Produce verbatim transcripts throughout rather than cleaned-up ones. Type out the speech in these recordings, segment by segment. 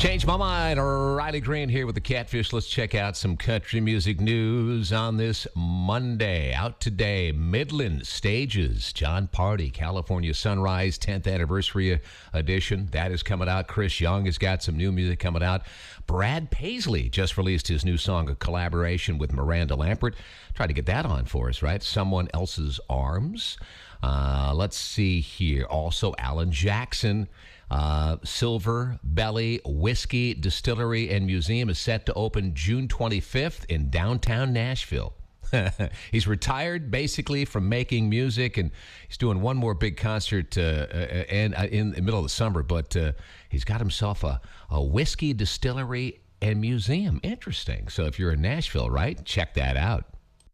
Changed my mind. Riley Green here with the Catfish. Let's check out some country music news on this Monday. Out today, Midland Stages, John Party, California Sunrise, tenth anniversary edition. That is coming out. Chris Young has got some new music coming out. Brad Paisley just released his new song, a collaboration with Miranda Lambert. Try to get that on for us, right? Someone Else's Arms. Uh, let's see here. Also, Alan Jackson. Uh, Silver Belly Whiskey Distillery and Museum is set to open June twenty-fifth in downtown Nashville. He's retired basically from making music, and he's doing one more big concert uh, uh, and, uh, in the middle of the summer, but uh, he's got himself a, a whiskey distillery and museum. Interesting. So if you're in Nashville, right, check that out.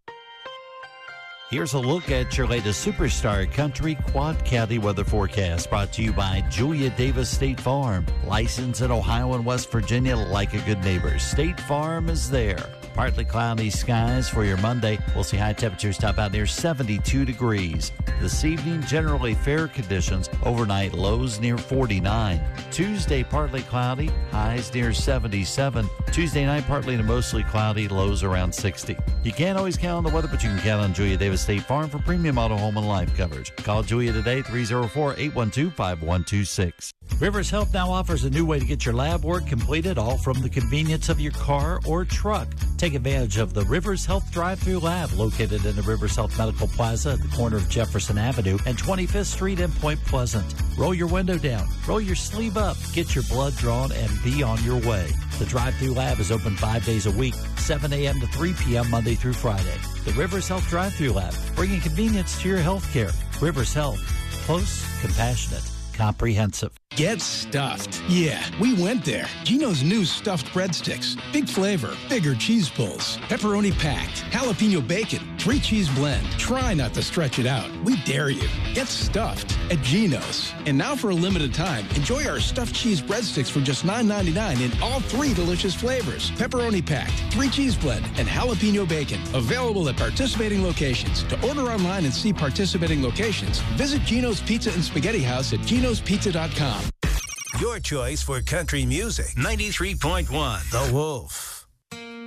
Here's a look at your latest Superstar Country Quad County weather forecast, brought to you by Julia Davis State Farm. Licensed in Ohio and West Virginia like a good neighbor. State Farm is there. Partly cloudy skies for your Monday. We'll see high temperatures top out near seventy-two degrees. This evening, generally fair conditions. Overnight, lows near forty-nine. Tuesday, partly cloudy. Highs near seventy-seven. Tuesday night, partly to mostly cloudy. Lows around sixty. You can't always count on the weather, but you can count on Julia Davis State Farm for premium auto, home, and life coverage. Call Julia today, three oh four, eight one two, five one two six. Rivers Health now offers a new way to get your lab work completed, all from the convenience of your car or truck. Take advantage of the Rivers Health drive-through lab located in the Rivers Health Medical Plaza at the corner of Jefferson Avenue and twenty-fifth Street in Point Pleasant. Roll your window down, roll your sleeve up, get your blood drawn, and be on your way. The drive-through lab is open five days a week, seven a.m. to three p.m. Monday through Friday. The Rivers Health drive-through lab, bringing convenience to your health care. Rivers Health, close, compassionate, comprehensive. Get stuffed. Yeah, we went there. Gino's new stuffed breadsticks. Big flavor, bigger cheese pulls, pepperoni packed, jalapeno bacon, three cheese blend. Try not to stretch it out. We dare you. Get stuffed at Gino's. And now for a limited time, enjoy our stuffed cheese breadsticks for just nine ninety-nine in all three delicious flavors. Pepperoni packed, three cheese blend, and jalapeno bacon. Available at participating locations. To order online and see participating locations, visit Gino's Pizza and Spaghetti House at ginos pizza dot com. Your choice for country music. ninety-three point one The Wolf.